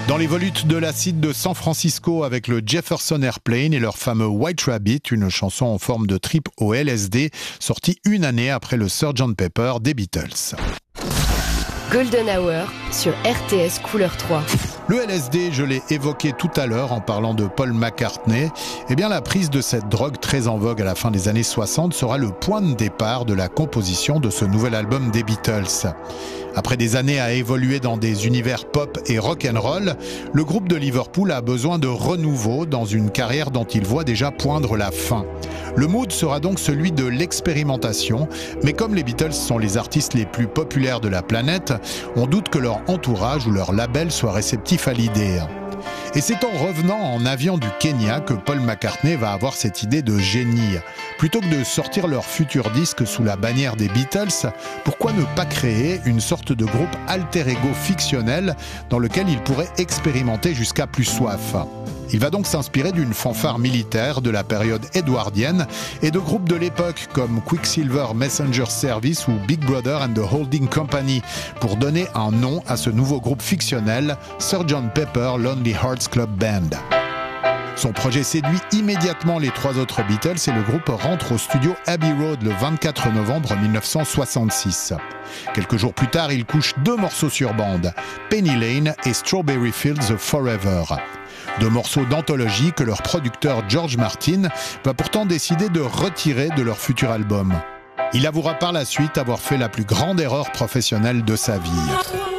Dans les volutes de l'acide de San Francisco avec le Jefferson Airplane et leur fameux White Rabbit, une chanson en forme de trip au LSD, sortie une année après le Sgt Pepper des Beatles. Golden Hour sur RTS Couleur 3. Le LSD, je l'ai évoqué tout à l'heure en parlant de Paul McCartney. Eh bien, la prise de cette drogue très en vogue à la fin des années 60 sera le point de départ de la composition de ce nouvel album des Beatles. Après des années à évoluer dans des univers pop et rock'n'roll, le groupe de Liverpool a besoin de renouveau dans une carrière dont il voit déjà poindre la fin. Le mood sera donc celui de l'expérimentation, mais comme les Beatles sont les artistes les plus populaires de la planète, on doute que leur entourage ou leur label soit réceptif à l'idée. Et c'est en revenant en avion du Kenya que Paul McCartney va avoir cette idée de génie. Plutôt que de sortir leur futur disque sous la bannière des Beatles, pourquoi ne pas créer une sorte de groupe alter ego fictionnel dans lequel il pourrait expérimenter jusqu'à plus soif ? Il va donc s'inspirer d'une fanfare militaire de la période édouardienne et de groupes de l'époque comme Quicksilver Messenger Service ou Big Brother and the Holding Company pour donner un nom à ce nouveau groupe fictionnel, Sgt Pepper Lonely Hearts Club Band. Son projet séduit immédiatement les trois autres Beatles et le groupe rentre au studio Abbey Road le 24 novembre 1966. Quelques jours plus tard, il couche 2 morceaux sur bande, Penny Lane et Strawberry Fields Forever. 2 morceaux d'anthologie que leur producteur George Martin va pourtant décider de retirer de leur futur album. Il avouera par la suite avoir fait la plus grande erreur professionnelle de sa vie.